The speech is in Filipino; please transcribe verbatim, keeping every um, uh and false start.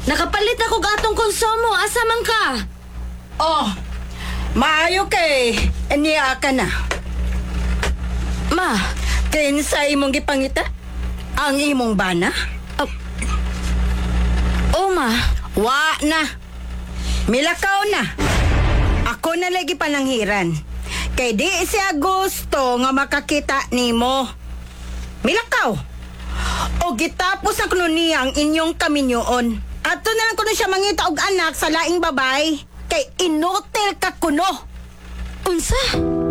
Nakapalit ako gatong konsumo. Asa man ka? Oh, maayo kay niya ka na. Ma, Kinsa imong gipangita? Ang imong bana? o ma. Wa na. Milakaw na. Ako na lagi pananghiran. Kay di siya gusto nga makakita nimo. Milakaw. O gitapos na kuno niya ang inyong kaminyoon. Ato na lang kuno siya mangita og anak sa laing babay. Kay inutil ka kuno. Unsa?